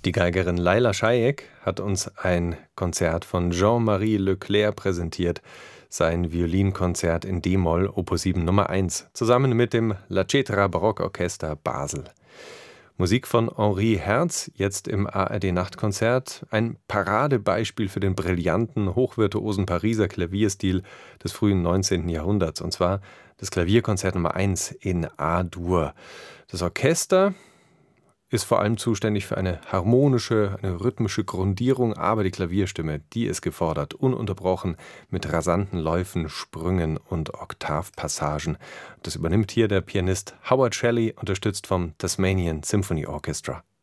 Die Geigerin Laila Shayeek hat uns ein Konzert von Jean-Marie Leclerc präsentiert, sein Violinkonzert in d-Moll, Opus 7 Nummer 1, zusammen mit dem La Cetra Barockorchester Basel. Musik von Henri Herz, jetzt im ARD-Nachtkonzert, ein Paradebeispiel für den brillanten, hochvirtuosen Pariser Klavierstil des frühen 19. Jahrhunderts, und zwar das Klavierkonzert Nummer 1 in A-Dur. Das Orchester ist vor allem zuständig für eine harmonische, eine rhythmische Grundierung, aber die Klavierstimme, die ist gefordert, ununterbrochen mit rasanten Läufen, Sprüngen und Oktavpassagen. Das übernimmt hier der Pianist Howard Shelley, unterstützt vom Tasmanian Symphony Orchestra.